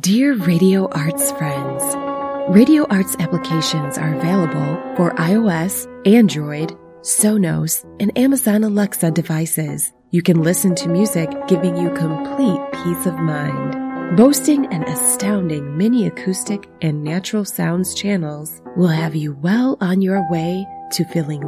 Dear Radio Arts friends, Radio Arts applications are available for iOS, Android, Sonos, and Amazon Alexa devices. You can listen to music giving you complete peace of mind. Boasting an astounding mini acoustic and natural sounds channels will have you well on your way to feeling